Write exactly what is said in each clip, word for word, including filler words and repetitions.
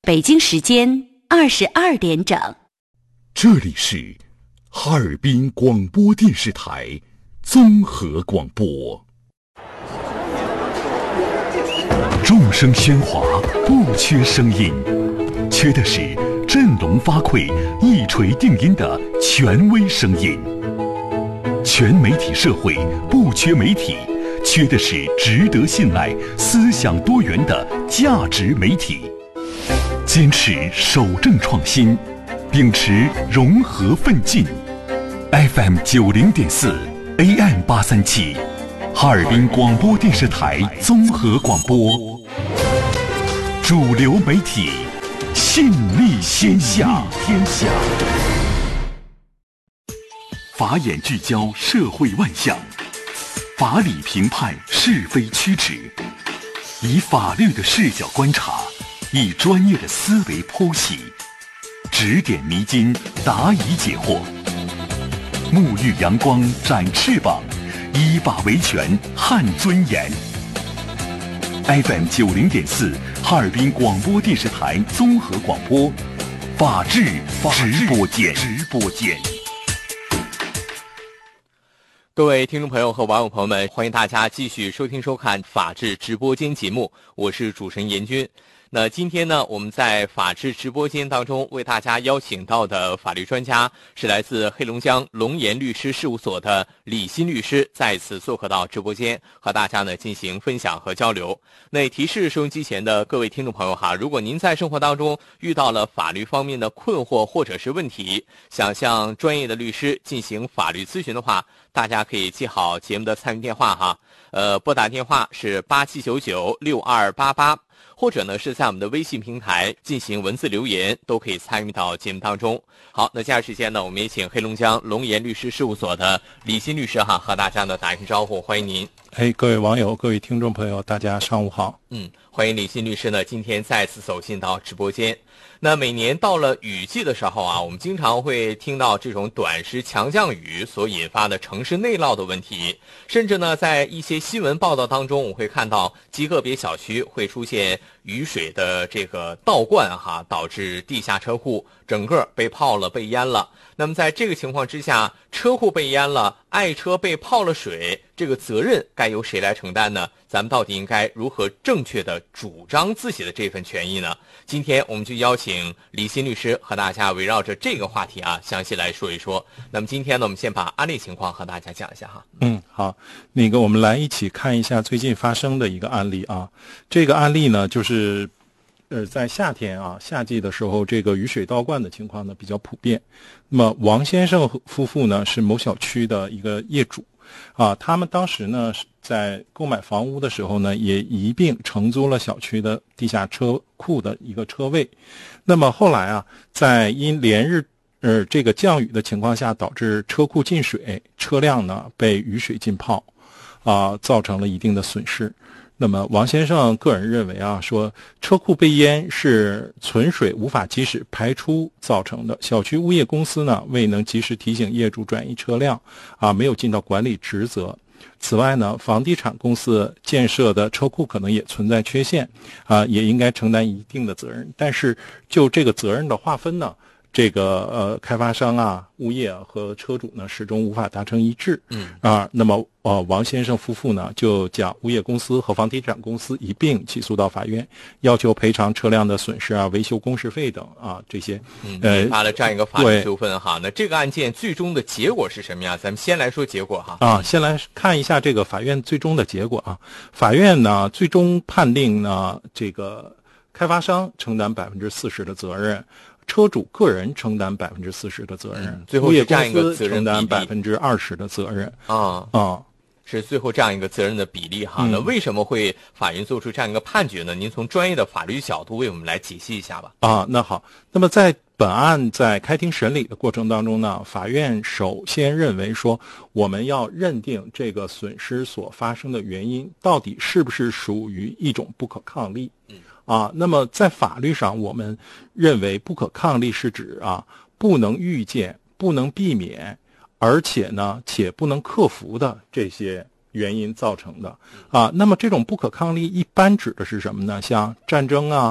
北京时间二十二点整。 这里是哈尔滨广播电视台综合广播。众声喧哗，不缺声音，缺的是振聋发聩、一锤定音的权威声音。全媒体社会不缺媒体，缺的是值得信赖、思想多元的价值媒体。坚持守正创新，秉持融合奋进。F M 九零点四 A M 八三七，哈尔滨广播电视台综合广播，主流媒体，信力天下。天下。法眼聚焦社会万象，法理评判是非曲直，以法律的视角观察，以专业的思维剖析，指点迷津，答疑解惑，沐浴阳光，展翅膀，依法维权，撼尊严。F M 九零点四，哈尔滨广播电视台综合广播，法治直播间。直播间。 各位听众朋友和网友朋友们，欢迎大家继续收听收看法治直播间节目，我是主持人严军。那今天呢，我们在法治直播间当中为大家邀请到的法律专家是来自黑龙江龙岩律师事务所的李欣律师，再次做客到直播间，和大家呢进行分享和交流。那也提示收音机前的各位听众朋友哈，如果您在生活当中遇到了法律方面的困惑或者是问题，想向专业的律师进行法律咨询的话，大家可以记好节目的参与电话哈，呃，拨打电话是八七九九六二八八。或者呢是在我们的微信平台进行文字留言，都可以参与到节目当中。好，那接下来时间呢，我们也请黑龙江龙岩律师事务所的李欣律师哈和大家呢打一声招呼，欢迎您。 哎，各位网友、各位听众朋友，大家上午好。 嗯，欢迎李欣律师呢今天再次走进到直播间。那每年到了雨季的时候啊，我们经常会听到这种短时强降雨所引发的城市内涝的问题，甚至呢在一些新闻报道当中，我会看到极个别小区会出现雨水的这个倒灌哈，导致地下车库整个被泡了、被淹了。那么在这个情况之下，车库被淹了，爱车被泡了水，这个责任该由谁来承担呢？咱们到底应该如何正确的主张自己的这份权益呢？今天我们就邀请李欣律师和大家围绕着这个话题啊，详细来说一说。那么今天呢，我们先把案例情况和大家讲一下哈。 嗯，好，那个我们来一起看一下最近发生的一个案例啊。这个案例呢，就是呃，在夏天啊，夏季的时候，这个雨水倒灌的情况呢比较普遍。那么王先生夫妇呢是某小区的一个业主啊，他们当时呢在购买房屋的时候呢，也一并承租了小区的地下车库的一个车位。那么后来啊，在因连日呃这个降雨的情况下，导致车库进水，车辆呢被雨水浸泡，啊，造成了一定的损失。那么王先生个人认为啊，说车库被淹是存水无法及时排出造成的，小区物业公司呢未能及时提醒业主转移车辆，啊，没有尽到管理职责。此外呢，房地产公司建设的车库可能也存在缺陷，啊，也应该承担一定的责任。但是就这个责任的划分呢，这个呃开发商啊、物业啊和车主呢始终无法达成一致。嗯啊，那么呃王先生夫妇呢就将物业公司和房地产公司一并起诉到法院，要求赔偿车辆的损失啊、维修工时费等啊这些。 嗯，引发了这样一个法律纠纷哈。那这个案件最终的结果是什么呀？咱们先来说结果哈。 啊，先来看一下这个法院最终的结果啊。法院呢最终判定呢，这个开发商承担百分之四十的责任。车主个人承担百分之四十的责任， 嗯、最后是这样一个责任承担百分之二十的责任啊啊，是最后这样一个责任的比例哈。嗯、那为什么会法院做出这样一个判决呢？您从专业的法律角度为我们来解析一下吧。 啊，那好，那么在本案在开庭审理的过程当中呢，法院首先认为说，我们要认定这个损失所发生的原因到底是不是属于一种不可抗力。嗯。啊，那么在法律上，我们认为不可抗力是指啊不能预见、不能避免，而且呢且不能克服的这些原因造成的啊。那么这种不可抗力一般指的是什么呢？像战争啊、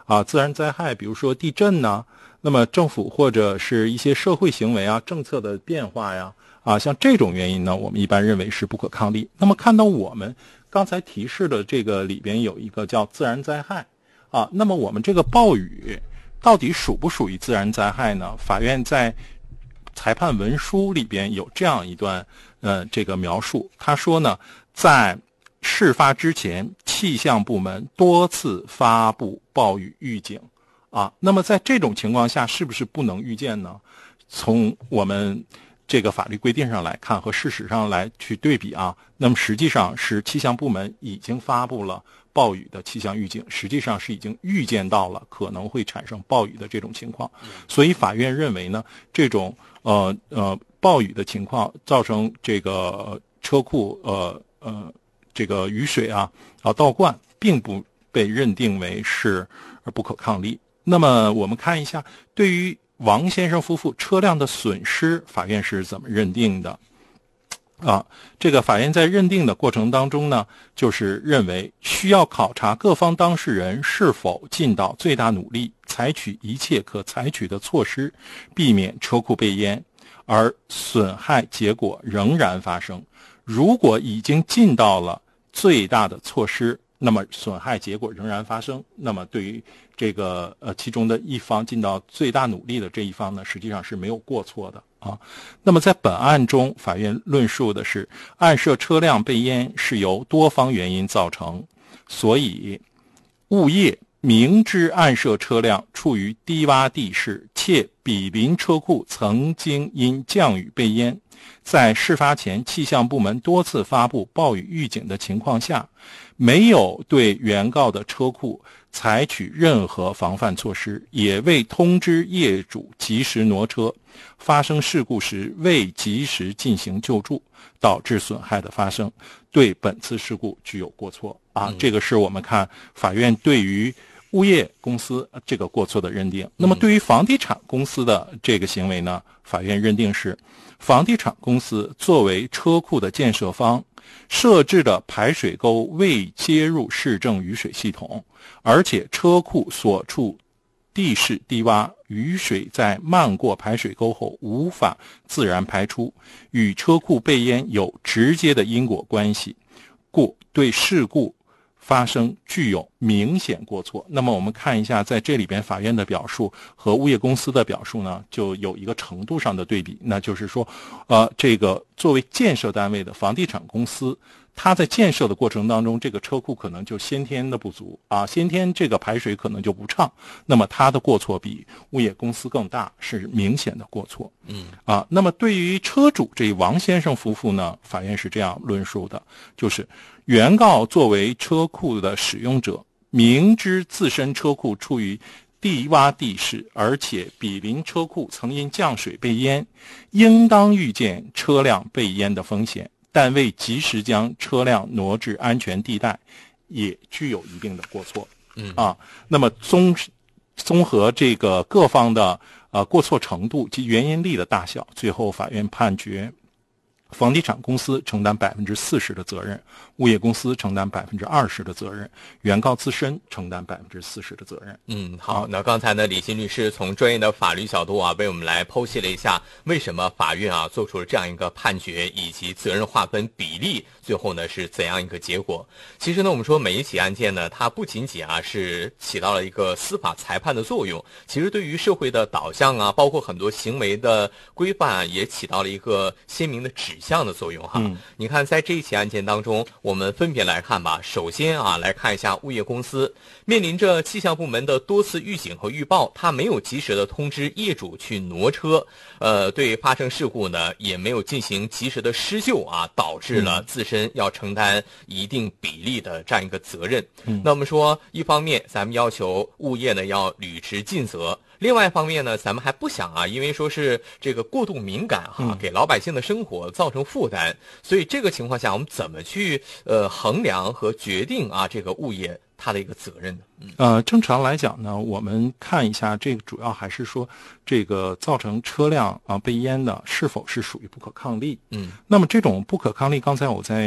啊，自然灾害，比如说地震呐、那么政府或者是一些社会行为啊、政策的变化呀，啊，像这种原因呢，我们一般认为是不可抗力。那么看到我们刚才提示的这个里边有一个叫自然灾害啊，那么我们这个暴雨到底属不属于自然灾害呢？法院在裁判文书里边有这样一段呃这个描述，他说呢，在事发之前，气象部门多次发布暴雨预警啊，那么在这种情况下，是不是不能预见呢？从我们这个法律规定上来看和事实上来去对比啊，那么实际上是气象部门已经发布了暴雨的气象预警，实际上是已经预见到了可能会产生暴雨的这种情况，所以法院认为呢，这种呃呃暴雨的情况造成这个车库呃呃这个雨水啊啊倒灌，并不被认定为是不可抗力。那么我们看一下，对于王先生夫妇车辆的损失，法院是怎么认定的？啊，这个法院在认定的过程当中呢，就是认为需要考察各方当事人是否尽到最大努力，采取一切可采取的措施，避免车库被淹，而损害结果仍然发生。如果已经尽到了最大的措施，那么损害结果仍然发生，那么对于这个呃其中的一方尽到最大努力的这一方呢，实际上是没有过错的啊。那么在本案中，法院论述的是案涉车辆被淹是由多方原因造成，所以物业明知案涉车辆处于低洼地势，且毗邻车库曾经因降雨被淹，在事发前气象部门多次发布暴雨预警的情况下，没有对原告的车库采取任何防范措施，也未通知业主及时挪车，发生事故时未及时进行救助，导致损害的发生，对本次事故具有过错啊。这个是我们看法院对于物业公司这个过错的认定。那么对于房地产公司的这个行为呢，法院认定是房地产公司作为车库的建设方，设置的排水沟未接入市政雨水系统，而且车库所处地势低洼，雨水在漫过排水沟后无法自然排出，与车库被淹有直接的因果关系，故对事故发生具有明显过错。那么我们看一下在这里边法院的表述和物业公司的表述呢，就有一个程度上的对比，那就是说呃，这个作为建设单位的房地产公司，它在建设的过程当中，这个车库可能就先天的不足啊，先天这个排水可能就不畅，那么它的过错比物业公司更大，是明显的过错。嗯啊，那么对于车主这王先生夫妇呢，法院是这样论述的，就是原告作为车库的使用者，明知自身车库处于低洼地势，而且毗邻车库曾因降水被淹，应当预见车辆被淹的风险，但未及时将车辆挪至安全地带，也具有一定的过错。嗯啊，那么综综合这个各方的呃过错程度及原因力的大小，最后法院判决房地产公司承担百分之四十的责任，物业公司承担百分之二十的责任，原告自身承担百分之四十的责任。 嗯，好，那刚才呢，李欣律师从专业的法律角度啊，为我们来剖析了一下为什么法院啊做出了这样一个判决，以及责任划分比例，最后呢是怎样一个结果。其实呢，我们说每一起案件呢，它不仅仅啊是起到了一个司法裁判的作用，其实对于社会的导向啊，包括很多行为的规范啊，也起到了一个鲜明的指向的作用哈。嗯、你看在这一起案件当中，我们分别来看吧。首先啊，来看一下物业公司面临着气象部门的多次预警和预报，他没有及时的通知业主去挪车，呃，对发生事故呢也没有进行及时的施救啊，导致了自身要承担一定比例的这样一个责任。嗯、那我们说，一方面咱们要求物业呢要履职尽责。另外一方面呢，咱们还不想啊，因为说是这个过度敏感哈，给老百姓的生活造成负担，嗯、所以这个情况下，我们怎么去呃衡量和决定啊这个物业它的一个责任呢？嗯、 呃，正常来讲呢，我们看一下这个主要还是说这个造成车辆啊被淹的是否是属于不可抗力。嗯，那么这种不可抗力，刚才我在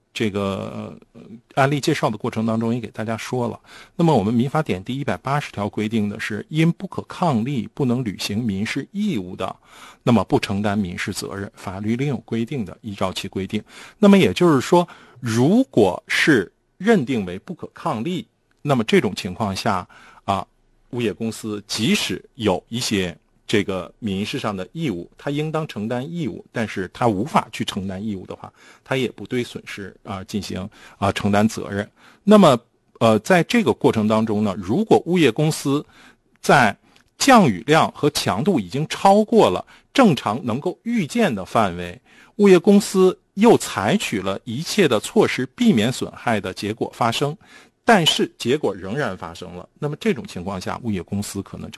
这个、呃、案例介绍的过程当中也给大家说了。那么我们民法典第一百八十条规定的是，因不可抗力不能履行民事义务的，那么不承担民事责任，法律另有规定的，依照其规定。那么也就是说，如果是认定为不可抗力，那么这种情况下啊，物业公司即使有一些这个民事上的义务，他应当承担义务，但是他无法去承担义务的话，他也不对损失啊进行啊承担责任。那么呃，在这个过程当中呢，如果物业公司在降雨量和强度已经超过了正常能够预见的范围，物业公司又采取了一切的措施避免损害的结果发生，但是结果仍然发生了，那么这种情况下，物业公司可能就